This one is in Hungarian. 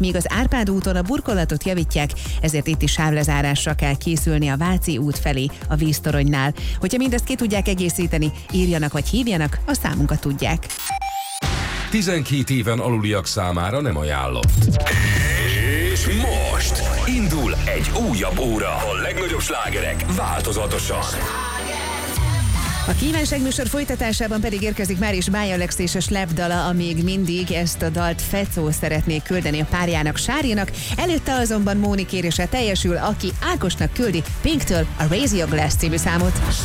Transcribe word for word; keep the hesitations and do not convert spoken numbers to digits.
míg az Árpád úton a burkolatot javítják, ezért itt is sávlezárásra kell készülni a Váci út felé a víztoronynál. Hogyha mindezt ki tudják egészíteni, írjanak vagy hívjanak, a számunkat tudják. tizenkét éven aluliak számára nem ajánlott. És most indul egy újabb óra. A legnagyobb slágerek változatosan. A kívánság műsor folytatásában pedig érkezik már is Mája Lex és a Slep dala, amíg mindig ezt a dalt Fecó szeretné küldeni a párjának, Sárinak. Előtte azonban Móni kérése teljesül, aki Ákosnak küldi Pinktől a Raise Your Glass című számot.